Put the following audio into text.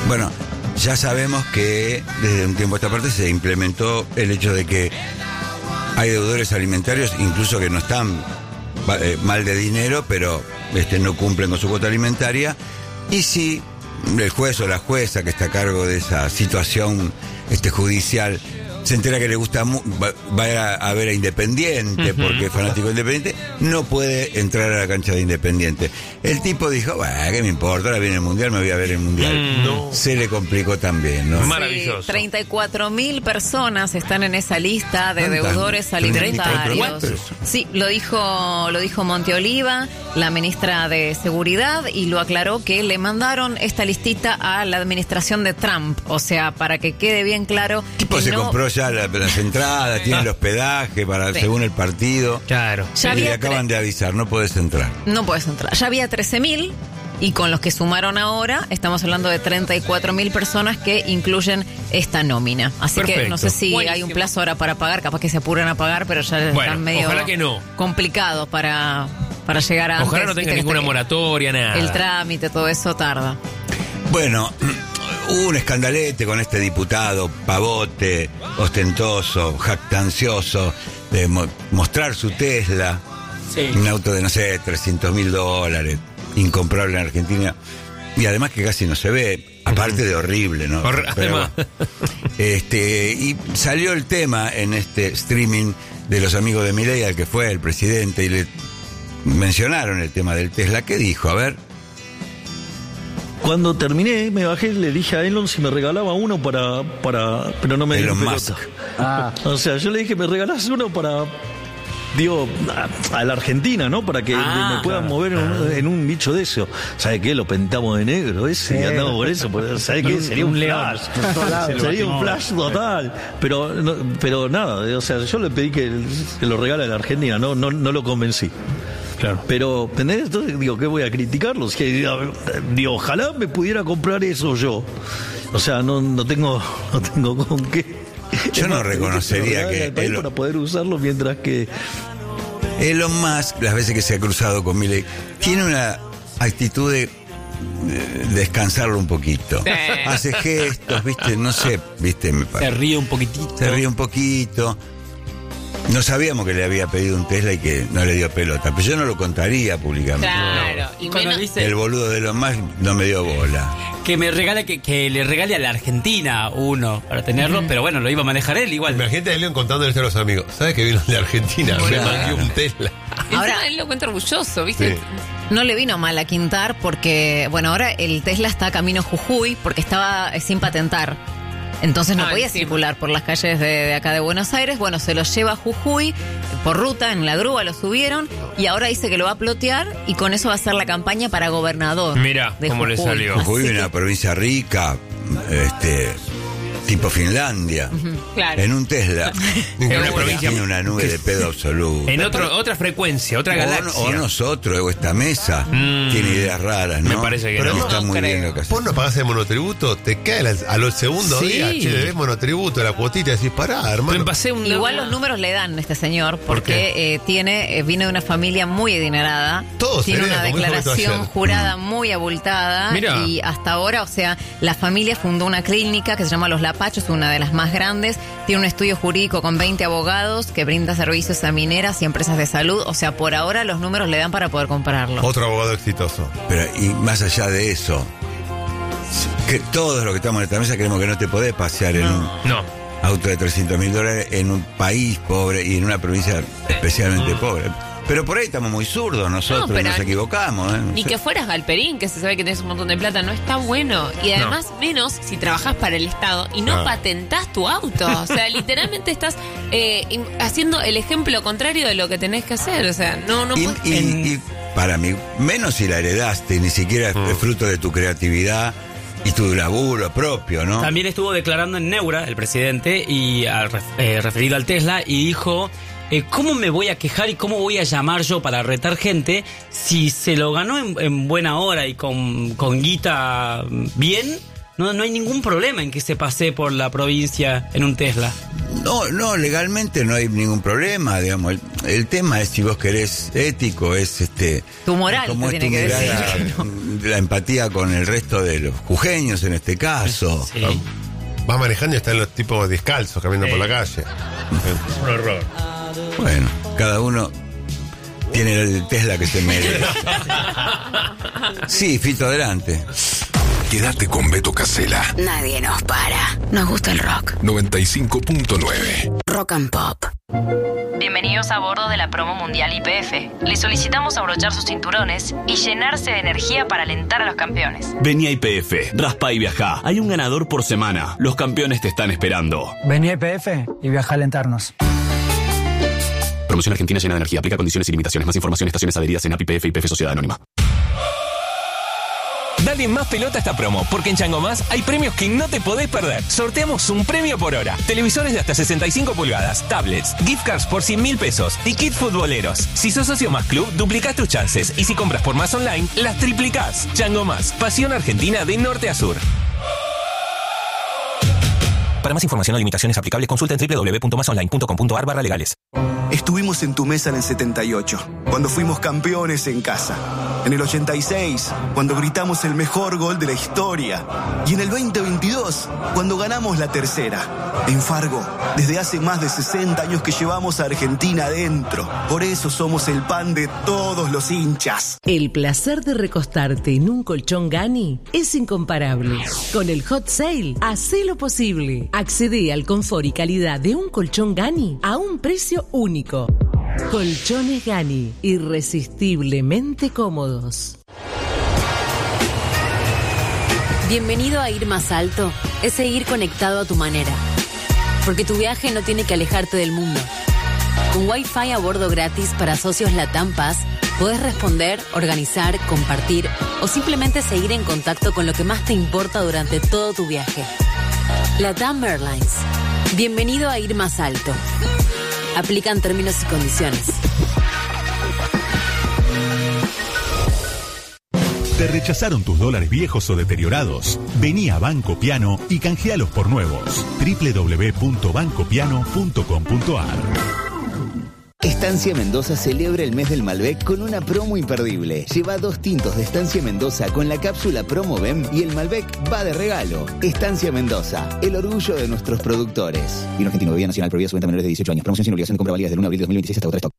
Bueno, ya sabemos que desde un tiempo a esta parte se implementó el hecho de que hay deudores alimentarios, incluso que no están mal de dinero, pero no cumplen con su cuota alimentaria. Y si el juez o la jueza que está a cargo de esa situación judicial se entera que le gusta, va a ver a Independiente, porque es fanático de Independiente, no puede entrar a la cancha de Independiente. El tipo dijo, ¿qué me importa? Ahora viene el Mundial, me voy a ver el Mundial. No. Se le complicó también, ¿no? Maravilloso. Sí, 34.000 personas están en esa lista de deudores alimentarios. Sí, lo dijo Monteoliva, la ministra de Seguridad, y lo aclaró que le mandaron esta listita a la administración de Trump. O sea, para que quede bien claro. Tipo se compró ya las entradas, tiene el hospedaje según el partido. Claro. Y le acaban de avisar, no podés entrar. No podés entrar. Ya había 13.000 y con los que sumaron ahora estamos hablando de 34.000 personas que incluyen esta nómina. Así Perfecto. Que no sé si hay un plazo ahora para pagar, capaz que se apuran a pagar, pero ya están medio ojalá que no. complicados para llegar a Ojalá no tenga ninguna moratoria, nada. El trámite, todo eso tarda. Bueno, hubo un escandalete con este diputado pavote, ostentoso, jactancioso, de mostrar su Tesla, un auto de, no sé, $300.000, incomprable en Argentina, y además que casi no se ve, aparte de horrible, ¿no? Pero, y salió el tema en este streaming de los amigos de Milei, al que fue el presidente, y le mencionaron el tema del Tesla. ¿Qué dijo? A ver. Cuando terminé, me bajé, le dije a Elon si me regalaba uno para pero no me dio Elon pelota. Musk. O sea, yo le dije, me regalás uno para, a la Argentina, ¿no? Para que me puedan mover en un bicho de eso. ¿Sabe qué? Lo pintamos de negro ese y andamos por eso. ¿Sabe qué? Sería un flash. Sería un flash total. Pero nada, o sea, yo le pedí que lo regale a la Argentina, no lo convencí. Claro. Pero, ¿entendés? Entonces, ¿qué voy a criticarlos? Ojalá me pudiera comprar eso yo. O sea, no tengo con qué. Yo no reconocería que para poder usarlo, mientras que Elon Musk, las veces que se ha cruzado con Milei, tiene una actitud de descansarlo un poquito. Hace gestos, ¿viste? No sé, ¿viste? Se ríe un poquitito. No sabíamos que le había pedido un Tesla y que no le dio pelota, pero yo no lo contaría públicamente. Claro, y cuando dice el boludo de Elon Musk no me dio bola. Que me regale, que le regale a la Argentina uno para tenerlo, pero bueno, lo iba a manejar él igual. Imagínate a León contándole esto a los amigos. ¿Sabes que vino de Argentina? Me mandó un Tesla. Ahora él lo cuenta orgulloso, ¿viste? Sí. No le vino mal a Quintar porque, bueno, ahora el Tesla está camino a Jujuy porque estaba sin patentar. Entonces no podía circular por las calles de acá de Buenos Aires. Bueno, se lo lleva a Jujuy por ruta, en la grúa lo subieron y ahora dice que lo va a plotear y con eso va a hacer la campaña para gobernador. Mirá cómo le salió. Jujuy es una provincia rica, tipo Finlandia, Claro. en un Tesla. En una provincia tiene una nube de pedo absoluta. En otra frecuencia, otra galaxia. O nosotros, o esta mesa, tiene ideas raras, ¿no? Me parece que Pero no. Está muy bien lo que hace. Vos no pagás el monotributo, te cae a los segundos días, che, debes monotributo, la cuotita, decís, pará, hermano. Me pasé Igual los números le dan a este señor porque viene de una familia muy adinerada. Todos tiene una heredan, como dijo Beto declaración ayer. jurada muy abultada. Mirá. Y hasta ahora, o sea, la familia fundó una clínica que se llama Los Lapachos, una de las más grandes. Tiene un estudio jurídico con 20 abogados que brinda servicios a mineras y empresas de salud. O sea, por ahora los números le dan para poder comprarlo. Otro abogado exitoso. Pero, y más allá de eso, que todos los que estamos en esta mesa creemos que no te podés pasear en un auto de $300.000 en un país pobre y en una provincia especialmente pobre. Pero por ahí estamos muy zurdos nosotros, No, pero nos equivocamos. Ni que fueras Galperín, que se sabe que tenés un montón de plata, no está bueno. Y además, menos si trabajás para el Estado y no patentás tu auto. O sea, literalmente estás haciendo el ejemplo contrario de lo que tenés que hacer. O sea, no y para mí, menos si la heredaste, ni siquiera es fruto de tu creatividad y tu laburo propio, ¿no? También estuvo declarando en Neura, el presidente, y referido al Tesla, y dijo... ¿cómo me voy a quejar y cómo voy a llamar yo para retar gente si se lo ganó en buena hora y con guita bien? No hay ningún problema en que se pase por la provincia en un Tesla. No, legalmente no hay ningún problema, digamos. El tema es si vos querés ético, es tu moral, cómo es tu tiene que mirada, decir, ¿no? la empatía con el resto de los jujeños en este caso. Sí. Vas manejando y están los tipos descalzos caminando por la calle. Es un horror. Bueno, cada uno tiene el Tesla que se merece. Sí, Fito, adelante. Quédate con Beto Casella. Nadie nos para. Nos gusta el rock. 95.9. Rock and Pop. Bienvenidos a bordo de la promo mundial YPF. Les solicitamos abrochar sus cinturones y llenarse de energía para alentar a los campeones. Vení a YPF, raspa y viajá. Hay un ganador por semana. Los campeones te están esperando. Vení a YPF y viaja a alentarnos. Promoción Argentina llena de energía. Aplica condiciones y limitaciones. Más información, estaciones adheridas en API YPF y YPF Sociedad Anónima. Dale más pelota a esta promo, porque en Chango Más hay premios que no te podés perder. Sorteamos un premio por hora. Televisores de hasta 65 pulgadas, tablets, gift cards por 100.000 pesos y kit futboleros. Si sos socio Más Club, duplicás tus chances. Y si compras por Más Online, las triplicás. Chango Más, pasión argentina de norte a sur. Para más información o limitaciones aplicables, consulta en www.masonline.com.ar/legales. Estuvimos en tu mesa en el 78, cuando fuimos campeones en casa. En el 86, cuando gritamos el mejor gol de la historia. Y en el 2022, cuando ganamos la tercera. En Fargo, desde hace más de 60 años que llevamos a Argentina adentro. Por eso somos el pan de todos los hinchas. El placer de recostarte en un colchón Gani es incomparable. Con el Hot Sale, hacé lo posible. Accedé al confort y calidad de un colchón Gani a un precio único. Colchones Gani, irresistiblemente cómodos. Bienvenido a Ir Más Alto. Es seguir conectado a tu manera. Porque tu viaje no tiene que alejarte del mundo. Con Wi-Fi a bordo gratis para socios Latam Pass, podés responder, organizar, compartir o simplemente seguir en contacto con lo que más te importa durante todo tu viaje. Latam Airlines. Bienvenido a Ir Más Alto. Aplican términos y condiciones. ¿Te rechazaron tus dólares viejos o deteriorados? Vení a Banco Piano y canjealos por nuevos. www.bancopiano.com.ar. Estancia Mendoza celebra el mes del Malbec con una promo imperdible. Lleva 2 tintos de Estancia Mendoza con la cápsula Promo BEM y el Malbec va de regalo. Estancia Mendoza, el orgullo de nuestros productores. Vino argentino, bebida nacional, prohibida su venta a menores de 18 años. Promoción sin obligación de compra válida desde el 1 de abril de 2026 hasta agotar stock.